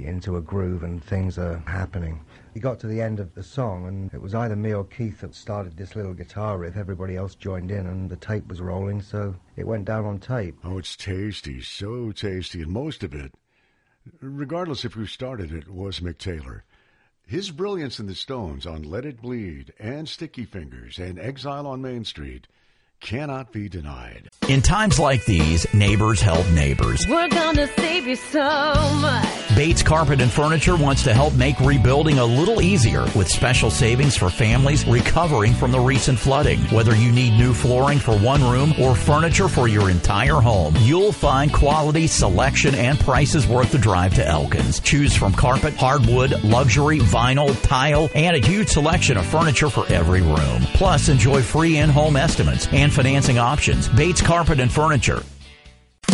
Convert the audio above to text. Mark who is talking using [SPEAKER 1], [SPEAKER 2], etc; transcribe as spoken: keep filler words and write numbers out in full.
[SPEAKER 1] into a groove and things are happening. We got to the end of the song and it was either me or Keith that started this little guitar riff. Everybody else joined in and the tape was rolling, so it went down on tape.
[SPEAKER 2] Oh, it's tasty, so tasty, and most of it, regardless of who started it, was Mick Taylor. His brilliance in the Stones on Let It Bleed and Sticky Fingers and Exile on Main Street cannot be denied.
[SPEAKER 3] In times like these, neighbors help neighbors.
[SPEAKER 4] We're gonna save you so much.
[SPEAKER 3] Bates Carpet and Furniture wants to help make rebuilding a little easier with special savings for families recovering from the recent flooding. Whether you need new flooring for one room or furniture for your entire home, you'll find quality, selection, and prices worth the drive to Elkins. Choose from carpet, hardwood, luxury, vinyl, tile, and a huge selection of furniture for every room. Plus, enjoy free in-home estimates and financing options. Bates Carpet and Furniture,